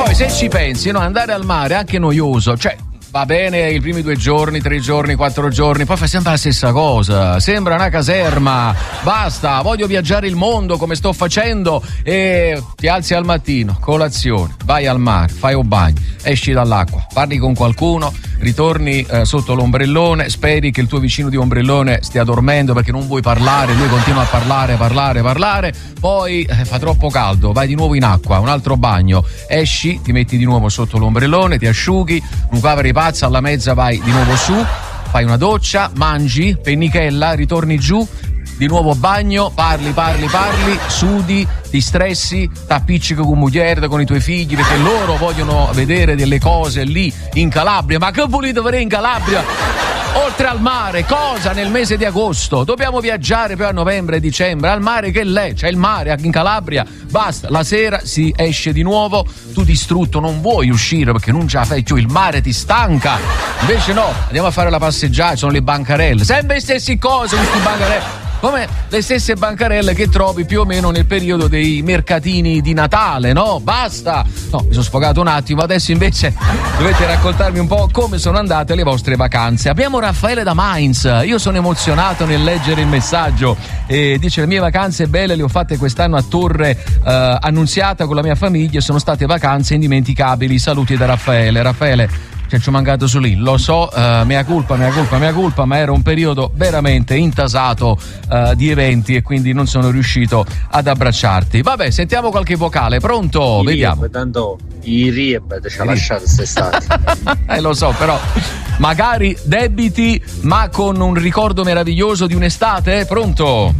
Poi se ci pensi, no, andare al mare è anche noioso, cioè va bene i primi 2 giorni, 3 giorni, 4 giorni, poi fa sempre la stessa cosa, sembra una caserma, basta, voglio viaggiare il mondo come sto facendo, e ti alzi al mattino, colazione, vai al mare, fai un bagno, esci dall'acqua, parli con qualcuno, ritorni sotto l'ombrellone, speri che il tuo vicino di ombrellone stia dormendo perché non vuoi parlare, lui continua a parlare, poi fa troppo caldo, vai di nuovo in acqua, un altro bagno, esci, ti metti di nuovo sotto l'ombrellone, ti asciughi, un cavere pazza, alla mezza vai di nuovo su, fai una doccia, mangi, pennichella, ritorni giù, di nuovo bagno, parli, sudi, ti stressi, t'appiccichi con moglie, con i tuoi figli, perché loro vogliono vedere delle cose lì in Calabria. Ma che volete vedere in Calabria? Oltre al mare, cosa nel mese di agosto? Dobbiamo viaggiare poi a novembre e dicembre. Al mare che l'è? C'è il mare in Calabria, basta, la sera si esce di nuovo, tu distrutto non vuoi uscire perché non ce la fai più, il mare ti stanca. Invece no, andiamo a fare la passeggiata, sono le bancarelle, sempre le stesse cose, questi bancarelle. Come le stesse bancarelle che trovi più o meno nel periodo dei mercatini di Natale, no? Basta! No, mi sono sfogato un attimo, adesso invece dovete raccontarmi un po' come sono andate le vostre vacanze. Abbiamo Raffaele da Mainz, io sono emozionato nel leggere il messaggio, e dice: le mie vacanze belle le ho fatte quest'anno a Torre Annunziata con la mia famiglia, sono state vacanze indimenticabili, saluti da Raffaele. Raffaele, ci ho mancato su lì, lo so, mea culpa, ma era un periodo veramente intasato di eventi e quindi non sono riuscito ad abbracciarti. Vabbè, sentiamo qualche vocale, pronto? Vediamo. Tanto i Rieb ci ha lasciato quest'estate. Lo so, però magari debiti, ma con un ricordo meraviglioso di un'estate, pronto?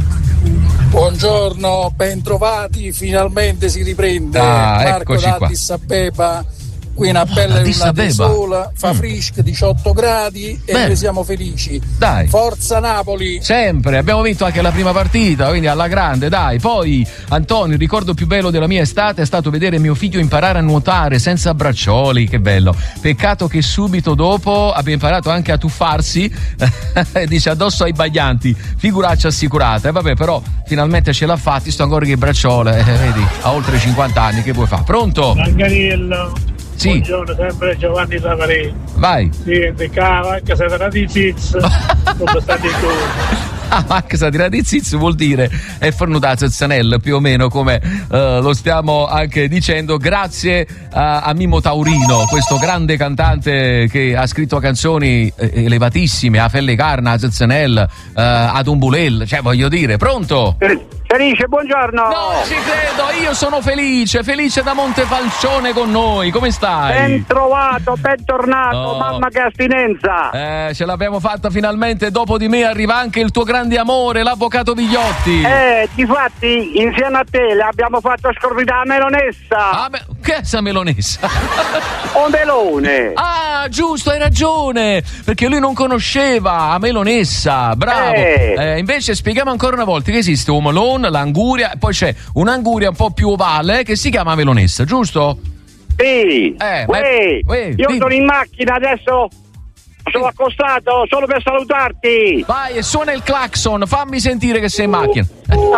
Buongiorno, bentrovati, finalmente si riprende. Marco da Addis Abeba. Qui una bella giornata di sole, fa fresco, 18 gradi e noi siamo felici. Dai. Forza Napoli! Sempre, abbiamo vinto anche la prima partita, quindi alla grande, dai. Poi, Antonio, il ricordo più bello della mia estate è stato vedere mio figlio imparare a nuotare senza braccioli, che bello. Peccato che subito dopo abbia imparato anche a tuffarsi, dice, addosso ai baglianti, figuraccia assicurata. E vabbè, però finalmente ce l'ha fatti, sto ancora che il bracciole, vedi, a oltre 50 anni, che vuoi fare? Pronto? Manganiello. Sì. Buongiorno, sempre Giovanni Savarese. Vai. Sì, di cava, anche se era di Ziz, come state anche se di Ziz vuol dire è fornuta Zezzanello, più o meno come lo stiamo anche dicendo. Grazie a Mimo Taurino, questo grande cantante che ha scritto canzoni elevatissime, a Felle Carna, a Zezzanello, ad Umbulel, cioè voglio dire, pronto? Felice, buongiorno. No, ci credo, io sono felice da Montefalcione con noi, come stai? Ben trovato, bentornato, mamma che astinenza. Ce l'abbiamo fatta finalmente, dopo di me arriva anche il tuo grande amore, l'avvocato Vigliotti. Difatti, insieme a te le abbiamo fatto scorrere la melonessa. Che è essa melonessa? Un melone. Ah, giusto, hai ragione, perché lui non conosceva la melonessa, bravo. Invece spieghiamo ancora una volta che esiste un melone, l'anguria, poi c'è un'anguria un po' più ovale che si chiama melonessa, giusto? Sì. Io sono in macchina adesso. Sono accostato solo per salutarti. Vai, e suona il clacson, fammi sentire che sei in macchina.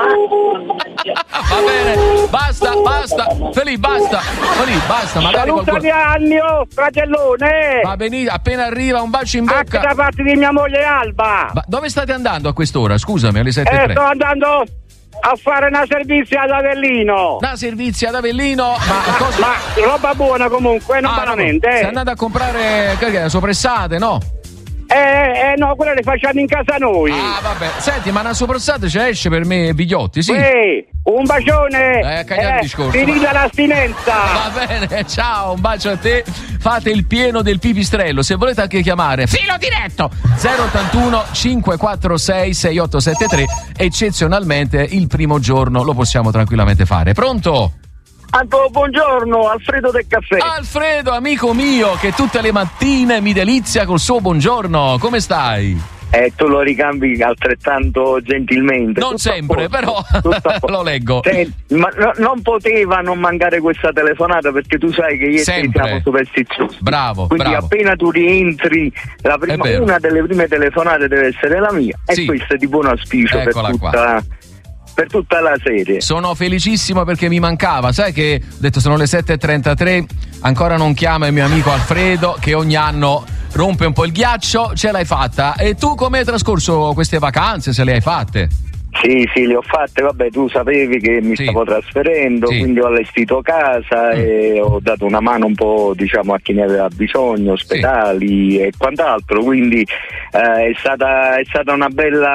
Va bene, basta. Felice, basta. Magari salutami Annio, fratellone. Va benissimo, appena arriva un bacio in bocca. Anche da parte di mia moglie Alba. Ma dove state andando a quest'ora? Scusami, alle 7:03. Sto andando a fare una servizia ad Avellino. Una servizia ad Avellino? Ma roba buona comunque, non banalmente. Stai andando a comprare soppressate, no? No, quelle le facciamo in casa noi. Vabbè. Senti, ma una soppressata ci esce per me Vigliotti, sì? Un bacione. Cagliare il discorso. Finita l'astinenza. Va bene, ciao, un bacio a te. Fate il pieno del pipistrello. Se volete anche chiamare filo diretto 081 546 6873. Eccezionalmente il primo giorno lo possiamo tranquillamente fare. Pronto? Buongiorno, Alfredo del caffè. Alfredo, amico mio, che tutte le mattine mi delizia col suo buongiorno. Come stai? Tu lo ricambi altrettanto gentilmente. Non sempre, però lo leggo. Ma non poteva non mancare questa telefonata, perché tu sai che io siamo superstiziosi. Bravo. Quindi appena tu rientri, una delle prime telefonate deve essere la mia. E questo è di buon auspicio per tutta per tutta la serie. Sono felicissimo perché mi mancava, sai che ho detto sono le 7:33, ancora non chiama il mio amico Alfredo che ogni anno rompe un po' il ghiaccio, ce l'hai fatta. E tu come hai trascorso queste vacanze, se le hai fatte? Sì, le ho fatte, vabbè, tu sapevi che mi stavo trasferendo, quindi ho allestito casa e ho dato una mano un po', diciamo, a chi ne aveva bisogno, ospedali e quant'altro, quindi è stata una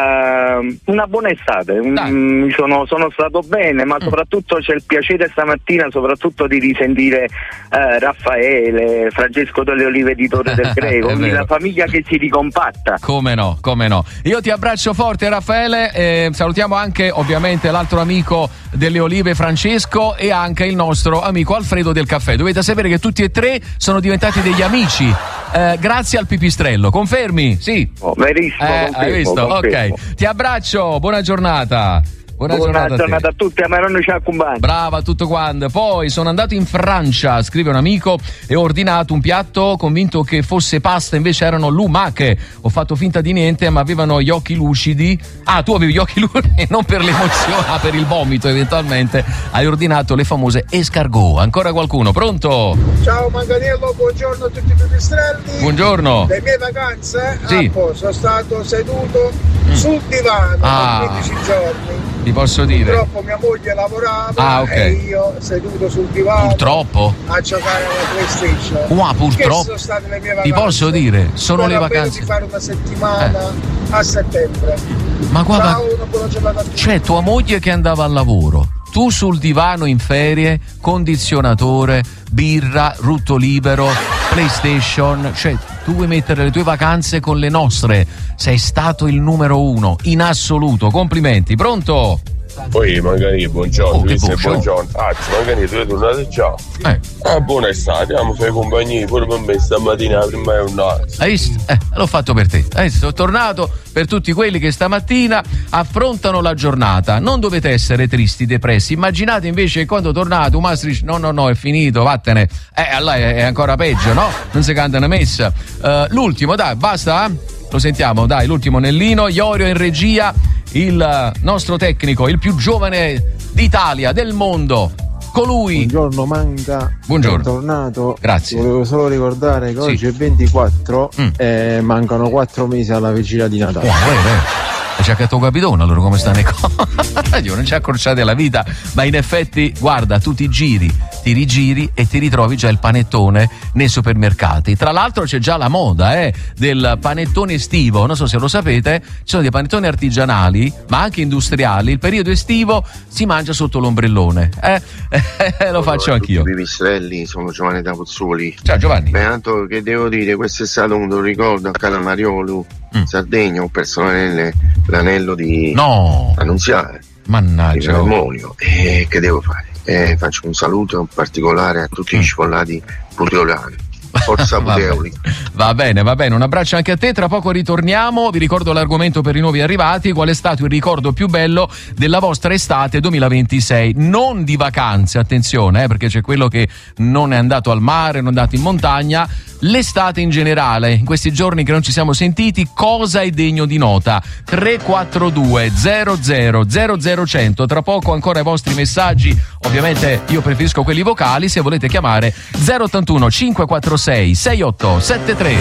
buona estate, sono stato bene, ma soprattutto c'è il piacere stamattina soprattutto di risentire Raffaele, Francesco delle Olive di Torre del Greco, quindi la famiglia che si ricompatta. Come no. Io ti abbraccio forte, Raffaele, salutiamo anche ovviamente l'altro amico delle Olive, Francesco, e anche il nostro amico Alfredo del caffè. Dovete sapere che tutti e tre sono diventati degli amici grazie al pipistrello, confermi? Sì. Verissimo, hai visto? Confermo. Ok, ti abbraccio, buona giornata. Buona giornata a tutti, a me non ci accompagna. Brava, tutto quanto. Poi sono andato in Francia, scrive un amico, e ho ordinato un piatto convinto che fosse pasta, invece erano lumache. Ho fatto finta di niente, ma avevano gli occhi lucidi. Ah, tu avevi gli occhi lucidi, non per l'emozione, ma per il vomito eventualmente. Hai ordinato le famose escargot. Ancora qualcuno? Pronto? Ciao Manganiello, buongiorno a tutti i pipistrelli. Buongiorno. Le mie vacanze? Sì. Sono stato seduto sul divano per 15 giorni. Ti posso dire? Purtroppo mia moglie lavorava e io seduto sul divano purtroppo a giocare alla PlayStation. Purtroppo sono state le mie vacanze. Ti posso dire, sono le vacanze di fare una settimana a settembre. Ma guarda, ciao, una buona giornata a tutti. C'è tua moglie che andava al lavoro, tu sul divano in ferie, condizionatore, birra, rutto libero, PlayStation, cioè tu vuoi mettere le tue vacanze con le nostre. Sei stato il numero 1 in assoluto, complimenti. Pronto? Poi magari buongiorno, buongiorno. Magari tu hai tornato già. Buona estate, a fare compagnia pure per me stamattina la prima giornata. Hai visto? L'ho fatto per te. Sono tornato per tutti quelli che stamattina affrontano la giornata. Non dovete essere tristi, depressi. Immaginate invece che quando tornate un maestro dice no, è finito, vattene. Allora è ancora peggio, no? Non si canta una messa. L'ultimo, dai, basta? Lo sentiamo, dai, l'ultimo Nellino, Iorio in regia, il nostro tecnico, il più giovane d'Italia, del mondo, colui. Buongiorno Manga. Buongiorno. Bentornato. Grazie. Volevo solo ricordare che oggi è 24 e mancano 4 mesi alla vigilia di Natale. C'è che tuo capitone, allora come stanno le cose? Io non ci accorciate la vita, ma in effetti, guarda, tu ti rigiri e ti ritrovi già il panettone nei supermercati. Tra l'altro c'è già la moda del panettone estivo, non so se lo sapete, ci sono dei panettoni artigianali, ma anche industriali. Il periodo estivo si mangia sotto l'ombrellone. Lo faccio anch'io. I pipistrelli, sono Giovanni da Pozzuoli. Ciao Giovanni. Beh, tanto che devo dire, questo è stato un ricordo a Calamariolo, Sardegna, ho perso l'anello di Annunziare. Mannaggia. Di matrimonio. E che devo fare? Faccio un saluto particolare a tutti gli sfollati puteolani. Forza Puteoli. Va bene, un abbraccio anche a te, tra poco ritorniamo. Vi ricordo l'argomento per i nuovi arrivati: qual è stato il ricordo più bello della vostra estate 2026? Non di vacanze, attenzione, perché c'è quello che non è andato al mare, non è andato in montagna. L'estate in generale, in questi giorni che non ci siamo sentiti, cosa è degno di nota? 342 00 100. Tra poco ancora i vostri messaggi, ovviamente io preferisco quelli vocali. Se volete chiamare 081 546 6873.